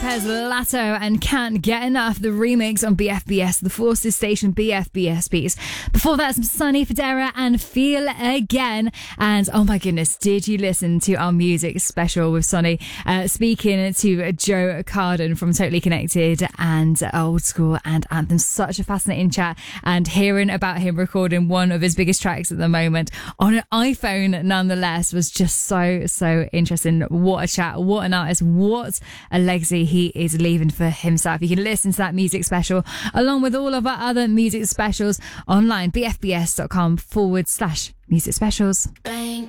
Pez Lato and Can't Get Enough, the remix on BFBS, the Forces Station BFBS piece. Before that, some Sonny Fodera and Feel Again. And oh my goodness, did you listen to our music special with Sonny speaking to Joe Carden from Totally Connected and Old School and Anthem? Such a fascinating chat, and hearing about him recording one of his biggest tracks at the moment on an iPhone nonetheless was just so interesting. What a chat, what an artist, what a legacy he is leaving for himself. You can listen to that music special along with all of our other music specials online, bfbs.com/music specials.